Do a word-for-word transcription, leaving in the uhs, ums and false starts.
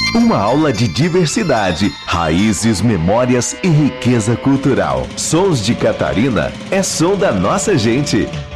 Uma aula de diversidade, raízes, memórias e riqueza cultural. Sons de Catarina é som da nossa gente.